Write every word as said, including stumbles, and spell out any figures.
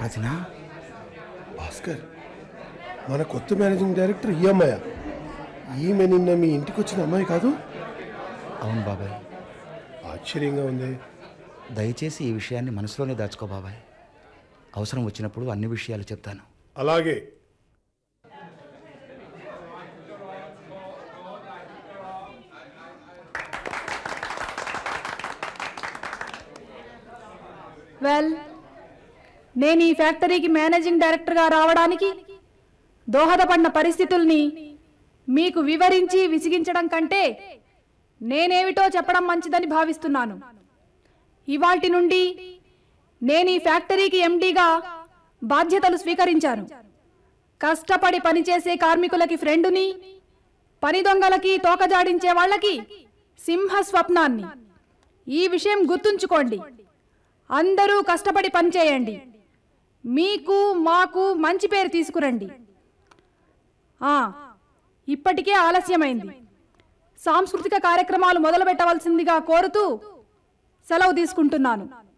వదినా భాస్కర్, మన కొత్త మేనేజింగ్ డైరెక్టర్ ఈ అమ్మాయి. ఈమె నిన్న మీ ఇంటికి వచ్చిన అమ్మాయి కాదు? అవును బాబాయ్. ఆశ్చర్యంగా ఉంది. దయచేసి ఈ విషయాన్ని మనసులోనే దాచుకో బాబాయ్. అవసరం వచ్చినప్పుడు అన్ని విషయాలు చెప్తాను. అలాగే. వెల్, నేను ఈ ఫ్యాక్టరీకి మేనేజింగ్ డైరెక్టర్గా రావడానికి దోహదపడిన పరిస్థితుల్ని మీకు వివరించి విసిగించడం కంటే నేనేమిటో చెప్పడం మంచిదని భావిస్తున్నాను. ఇవాల్టి నుండి నేను ఈ ఫ్యాక్టరీకి ఎండీగా బాధ్యతలు స్వీకరించాను. కష్టపడి పనిచేసే కార్మికులకి ఫ్రెండుని, పని దొంగలకి తోకజాడించే వాళ్ళకి సింహ స్వప్నాన్ని. ఈ విషయం గుర్తుంచుకోండి. అందరూ కష్టపడి పనిచేయండి. మీకు మాకు మంచి పేరు తీసుకురండి. ఇప్పటికే ఆలస్యమైంది. సాంస్కృతిక కార్యక్రమాలు మొదలు పెట్టవలసిందిగా కోరుతూ సెలవు తీసుకుంటున్నాను.